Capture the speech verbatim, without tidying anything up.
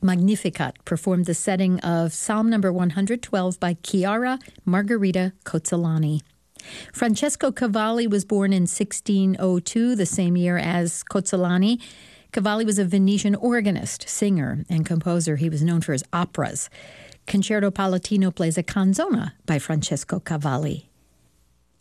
Magnificat performed the setting of Psalm number one hundred twelve by Chiara Margherita Cozzolani. Francesco Cavalli was born in sixteen oh two, the same year as Cozzolani. Cavalli was a Venetian organist, singer, and composer. He was known for his operas. Concerto Palatino plays a canzona by Francesco Cavalli.